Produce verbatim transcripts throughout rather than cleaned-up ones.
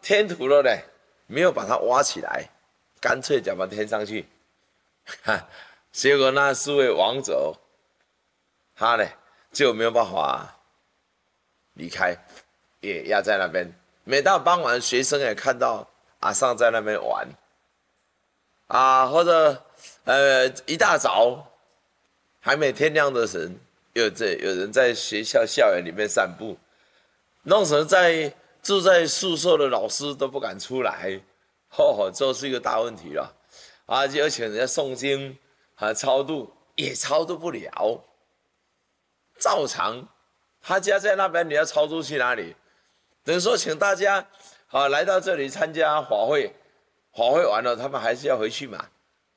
填土了呢，没有把它挖起来，干脆就把它填上去。哈，结果那四位王者，他呢就没有办法离开，也压在那边。每到傍晚，学生也看到阿尚在那边玩，啊，或者呃一大早还没天亮的时候，有这有人在学校校园里面散步，弄成在住在宿舍的老师都不敢出来，哦，这是一个大问题了。啊，就请人家诵经啊超度，也超度不了。照常，他家在那边，你要超度去哪里？等于说，请大家啊来到这里参加法会，法会完了，他们还是要回去嘛。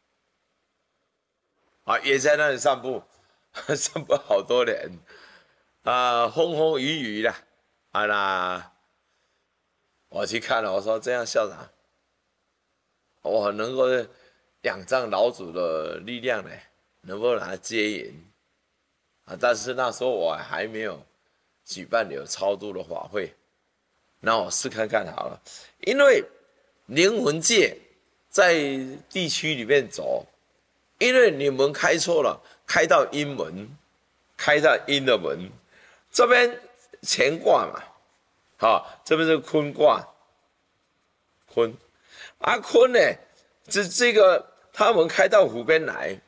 啊，也在那里散步，散步好多年，啊，风风雨雨的，啊那，我去看了，我说这样校长，我能够仰仗老祖的力量呢，能够拿接引啊，但是那时候我还没有举办有超度的法会，那我试看看好了，因为灵魂界在地区里面走。因为你们开错了，开到阴门，开到阴的门，这边乾卦嘛，好，这边是坤卦，坤，啊坤呢，这这个他们开到虎边来，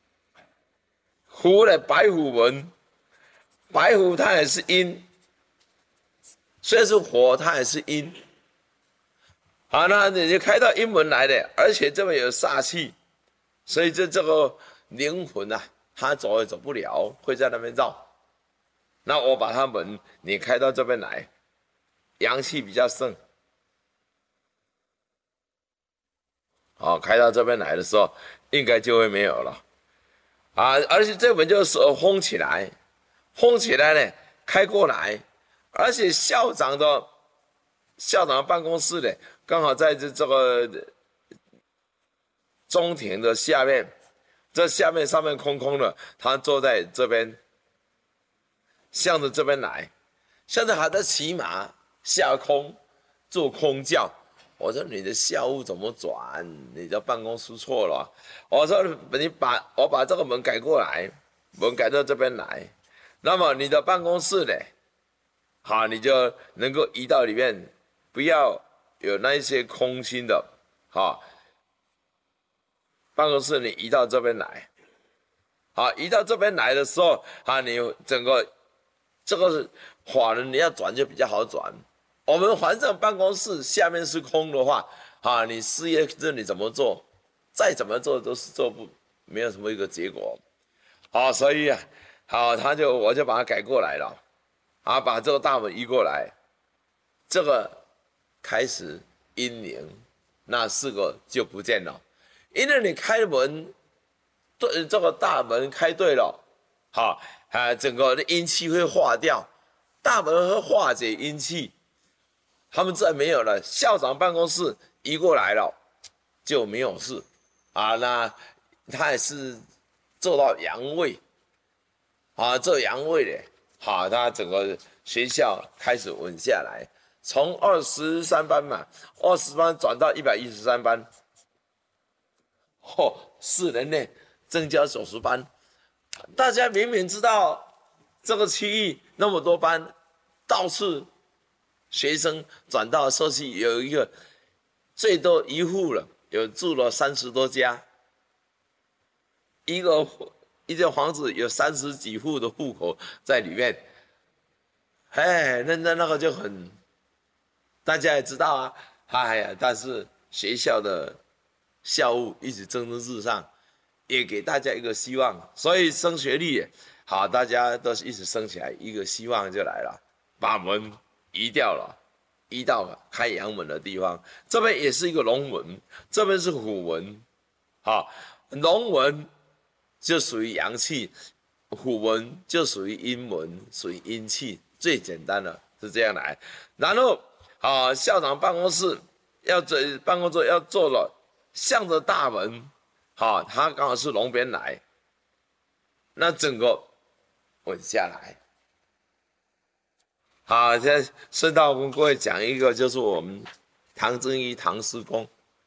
虎呢白虎门，白虎它也是阴，虽然是火，它也是阴，好，那你就开到阴门来的，而且这边有煞气。所以这这个灵魂啊，他走也走不了，会在那边绕。那我把他门你开到这边来，阳气比较盛，好，开到这边来的时候，应该就会没有了啊！而且这门就是封起来，封起来呢，开过来，而且校长的校长的办公室呢，刚好在这这个。中庭的下面，这下面上面空空的，他坐在这边，向着这边来，现在还在骑马下空做空教。我说你的校务怎么转？你的办公室错了。我说你把我把这个门改过来，门改到这边来，那么你的办公室呢？好，你就能够移到里面，不要有那一些空心的，好。办公室你移到这边来，好，移到这边来的时候，啊，你整个这个法人你要转就比较好转。我们反正办公室下面是空的话，啊，你事业这里怎么做，再怎么做都是做不没有什么一个结果，好，所以啊，好，他就我就把它改过来了，啊，把这个大门移过来，这个开始阴灵，那四个就不见了。因为你开门，对这个大门开对了，好啊，整个的阴气会化掉，大门会化解阴气。他们这没有了，校长办公室移过来了，就没有事啊。那他也是做到阳位，啊，做阳位的，好，他整个学校开始稳下来，从二十三班嘛，二十班转到一百一十三班。哦，四年内增加九十班，大家明明知道这个区域那么多班，到处学生转到社区有一个最多一户了，有住了三十多家，一个一间房子有三十几户的户口在里面，哎，那那那个就很，大家也知道啊，哎呀，但是学校的。校务一直蒸蒸日上，也给大家一个希望，所以升学率好，大家都是一直升起来，一个希望就来了，把门移掉了，移到开阳门的地方，这边也是一个龙门，这边是虎门，好，龙门就属于阳气，虎门就属于阴门，属于阴气，最简单的是这样来，然后好，校长办公室要做办公桌要做了。向着大门，好，它刚好是龙边来，那整个稳下来。好，现在顺道跟各位讲一个，就是我们唐正一唐师公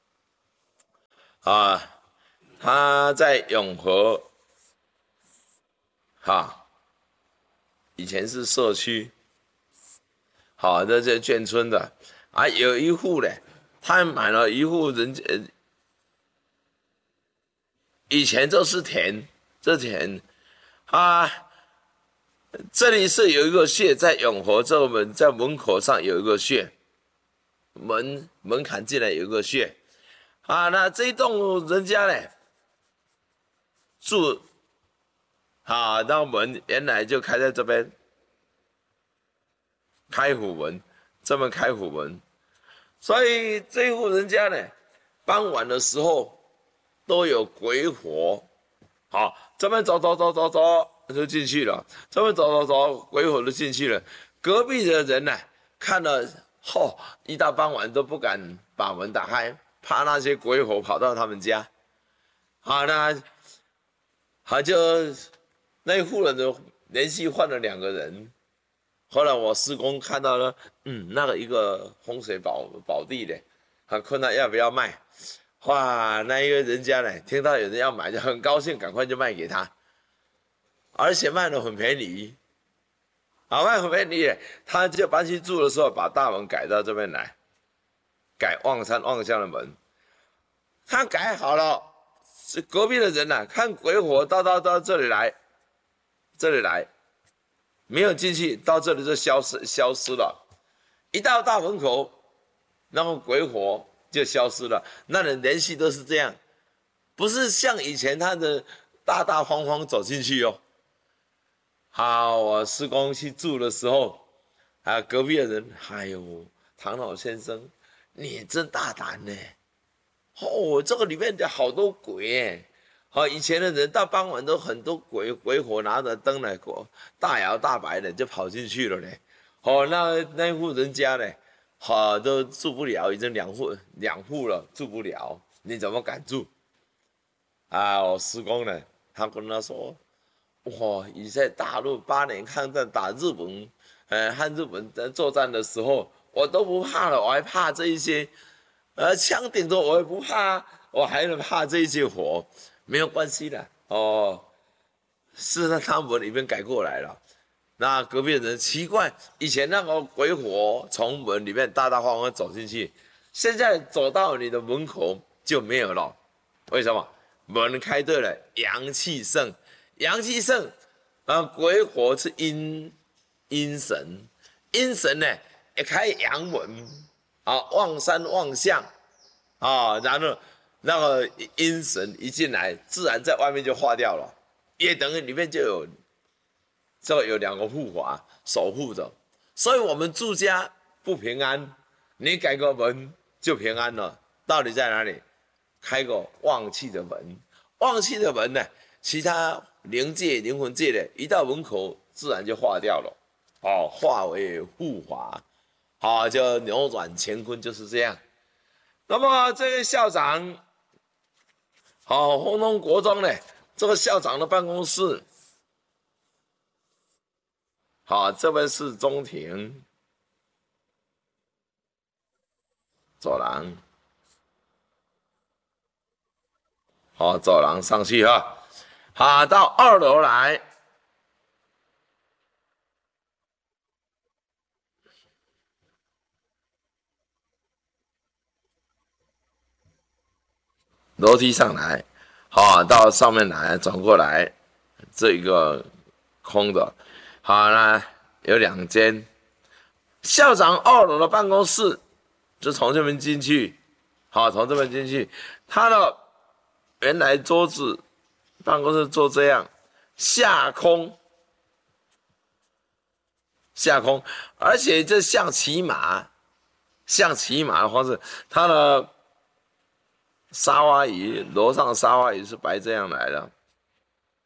啊，他在永和，哈，以前是社区，好，这这眷村的啊，有一户呢，他买了一户人家，以前就是田，这田啊。这里是有一个穴，在永和这门在门口上有一个穴，门门槛进来有一个穴，啊，那这一栋人家呢住，啊，那门原来就开在这边，开虎门，这边开虎门，所以这一户人家呢，傍晚的时候都有鬼火，好，这边走走走走走。就进去了，这边走走走，鬼火都进去了。隔壁的人呢，看了后，一到傍晚都不敢把门打开，怕那些鬼火跑到他们家。好，那他就那一户人就连续换了两个人。后来我师公看到了，嗯，那个一个风水宝宝地的，他问他要不要卖。哇，那一个人家呢，听到有人要买，就很高兴，赶快就卖给他。而且卖得很便宜，啊，卖很便宜，他就搬去住的时候，把大门改到这边来，改望山望乡的门。他改好了，是隔壁的人呐、啊，看鬼火到到到这里来，这里来，没有进去，到这里就消失消失了。一到大门口，然后鬼火就消失了。那人连续都是这样，不是像以前他的大大方方走进去哦。好，我师公去住的时候，啊，隔壁的人，哎呦，唐老先生，你真大胆呢！哦，这个里面有好多鬼哎！好，以前的人到傍晚都很多鬼，鬼火拿着灯来过，大摇大摆的就跑进去了呢。哦，那那户人家呢，好都住不了，已经两户两户了，住不了，你怎么敢住？啊，我师公呢，他跟他说。哇！以前大陆八年抗战打日本，呃，和日本在作战的时候，我都不怕了，我还怕这一些，呃，枪顶着我也不怕，我还能怕这一些火，没有关系的哦。是在他们里面改过来了。那隔壁的人奇怪，以前那个鬼火从门里面大大方方走进去，现在走到你的门口就没有了，为什么？门开对了，阳气盛。阳气盛，啊，鬼火是阴阴神，阴神呢也开阳门，啊，望山望向，啊，然后那个阴神一进来，自然在外面就化掉了，也等于里面就有，这有两个护法守护着，所以我们住家不平安，你改个门就平安了。道理在哪里？开个旺气的门，旺气的门呢，其他灵界、灵魂界的，一到门口自然就化掉了，哦，化为护法，好，就扭转乾坤，就是这样。那么这个校长，好，红龙国中呢，这个校长的办公室，好，这边是中庭走廊，好，走廊上去哈。好，到二楼来，楼梯上来，好，到上面来，转过来，这一个空的，好，那有两间，校长二楼的办公室就从这边进去，好，从这边进去，他的原来桌子办公室做这样，下空。下空，而且这像骑马，像骑马的方式，它的沙发椅，楼上的沙发椅是白这样来的，